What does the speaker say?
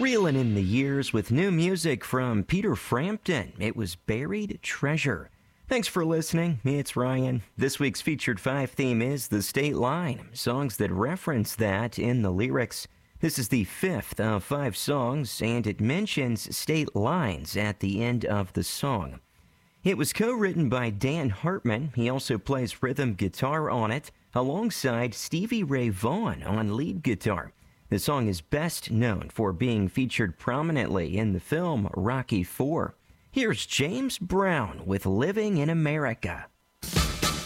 Reeling in the years with new music from Peter Frampton. It was Buried Treasure. Thanks for listening. It's Ryan. This week's featured five theme is The State Line, songs that reference that in the lyrics. This is the fifth of five songs, and it mentions state lines at the end of the song. It was co-written by Dan Hartman. He also plays rhythm guitar on it, alongside Stevie Ray Vaughan on lead guitar. The song is best known for being featured prominently in the film Rocky IV. Here's James Brown with Living in America.